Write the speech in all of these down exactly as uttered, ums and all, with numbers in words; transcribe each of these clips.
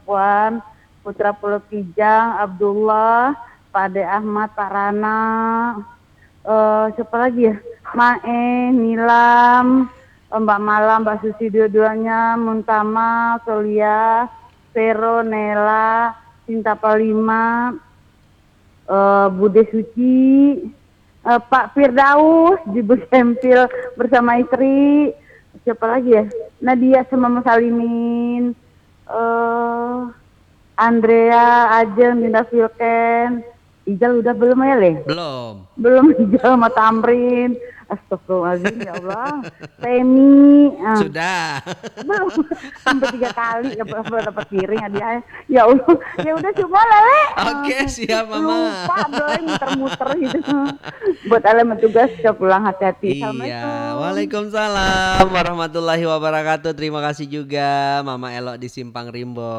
Safwan, Putra Pulau Kijang, Abdullah, Pak Ade Ahmad, Pak Rana, uh, siapa lagi ya? Mae, Nilam, Mbak Malam, Mbak Susi dua-duanya, Muntama, Solia, Vero, Nela, Cinta Palima, uh, Bude Suci, uh, Pak Firdaus, Jibu Sempil bersama istri, siapa lagi ya? Nadia sama Mas Alimin, uh, Andrea, Ajeng, Dinda Filken, Ijal udah belum ya Le? Belum. Belum Ijal sama Tamrin. Astagfirullahaladzim ya Allah. Femi. Uh. Sudah. Belum. Sampai tiga kali ya dapat piring hadiahnya. Ya Allah. Ya udah semua Lele. Oke, siap Mama. Lupa belum muter-muter gitu. Buat elemen tugas sudah pulang hati-hati. Iya. Waalaikumsalam warahmatullahi wabarakatuh. Terima kasih juga Mama Elok di Simpang Rimbo.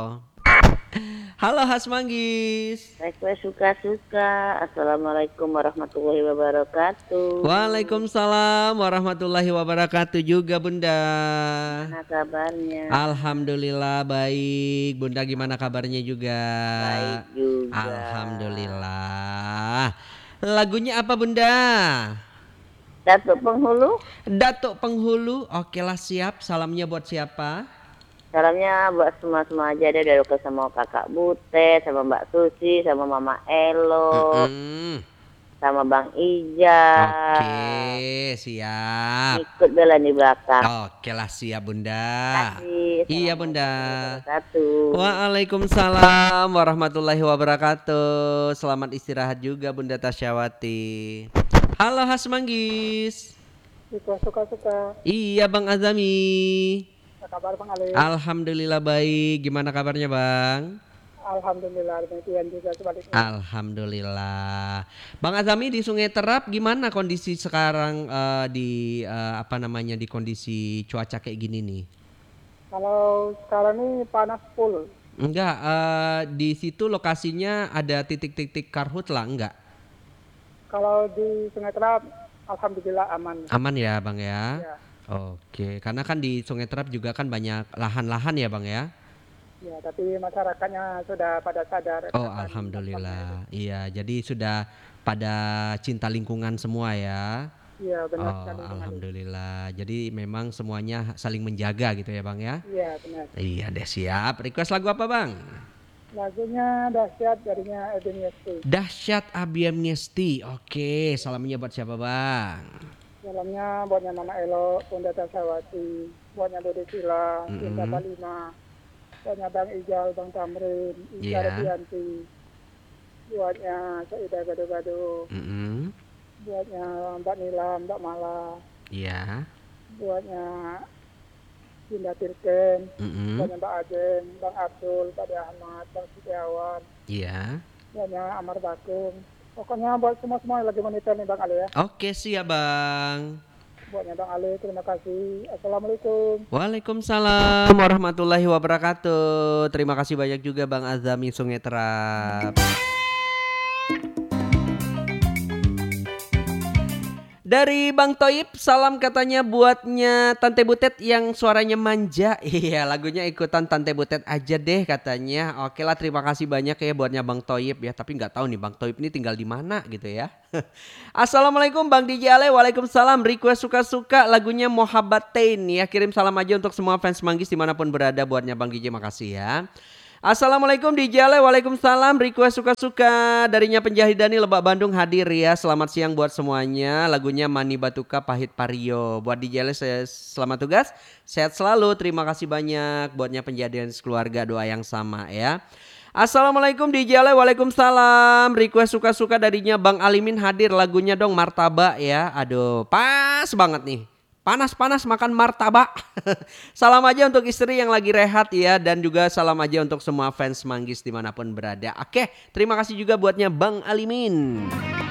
Halo Khas Manggis. Request suka-suka. Assalamualaikum warahmatullahi wabarakatuh. Waalaikumsalam warahmatullahi wabarakatuh juga Bunda. Gimana kabarnya? Alhamdulillah baik. Bunda gimana kabarnya juga? Baik juga. Alhamdulillah. Lagunya apa Bunda? Datuk Penghulu. Datuk Penghulu. Oke lah siap. Salamnya buat siapa? Salamnya buat semua-semua aja deh, dari sama kakak Butet, sama Mbak Susi, sama Mama Elo, mm-hmm. sama Bang Ija. Oke, siap. Ikut bela di belakang. Oke lah siap Bunda. Kasih. Iya Bunda. Wabarakatuh. Waalaikumsalam warahmatullahi wabarakatuh. Selamat istirahat juga Bunda Tasyawati. Halo Khas Manggis. Suka-suka. Iya Bang Azami. Kabar Bang Ali? Alhamdulillah baik. Gimana kabarnya Bang? Alhamdulillah demikian juga sebaliknya. Alhamdulillah. Bang Azami di Sungai Terap gimana kondisi sekarang uh, di uh, apa namanya di kondisi cuaca kayak gini nih? Kalau sekarang ini panas full. Enggak, uh, di situ lokasinya ada titik-titik karhutla enggak? Kalau di Sungai Terap alhamdulillah aman. Aman ya Bang ya? Ya. Oke, karena kan di Sungai Terap juga kan banyak lahan-lahan ya Bang ya? Ya, tapi masyarakatnya sudah pada sadar. Oh alhamdulillah, iya jadi sudah pada cinta lingkungan semua ya? Iya benar oh, sekali. Alhamdulillah, jadi memang semuanya saling menjaga gitu ya Bang ya? Iya benar. Iya deh siap, request lagu apa Bang? Lagunya Dahsyat darinya Abiyamnisti. Dahsyat Abiyamnisti, oke salamnya buat siapa Bang? Salamnya buatnya Mama Elo, Bunda Tasyawati, buatnya Dede Sila, mm-hmm. Cinta Palima, buatnya Bang Ijal, Bang Tamrin, Ija yeah. Redianti, buatnya Saidah Gado-Gado, mm-hmm. buatnya Mbak Nila, Mbak Mala, yeah. buatnya Dinda Tirken, mm-hmm. buatnya Mbak Ajeng, Bang Abdul, Pak Ahmad, Bang Sitiawan, yeah. buatnya Amar Bakung. Pokoknya buat semua-semua lagi monitor nih Bang Ali ya. Oke siap Bang. Buatnya Bang Ali, terima kasih. Assalamualaikum. Waalaikumsalam warahmatullahi wabarakatuh. Terima kasih banyak juga Bang Azami Sungai Terap. Dari Bang Toib, salam katanya buatnya Tante Butet yang suaranya manja. Iya lagunya ikutan Tante Butet aja deh katanya. Oke lah terima kasih banyak ya buatnya Bang Toib ya. Tapi gak tahu nih Bang Toib ini tinggal di mana gitu ya. Assalamualaikum Bang D J Ale. Waalaikumsalam. Request suka-suka lagunya Mohabbatain ya. Kirim salam aja untuk semua fans Manggis dimanapun berada buatnya Bang D J, makasih ya. Assalamualaikum D J Ale, waalaikumsalam. Request suka-suka darinya Penjahidani Lebak Bandung hadir ya. Selamat siang buat semuanya. Lagunya Mani Batuka Pahit Pario. Buat D J Ale selamat tugas, sehat selalu. Terima kasih banyak buatnya Penjahidani keluarga, doa yang sama ya. Assalamualaikum D J Ale, waalaikumsalam. Request suka-suka darinya Bang Alimin hadir, lagunya dong Martabak ya. Aduh pas banget nih. Panas-panas makan martabak. Salam aja untuk istri yang lagi rehat ya. Dan juga salam aja untuk semua fans Manggis dimanapun berada. Oke, terima kasih juga buatnya Bang Alimin.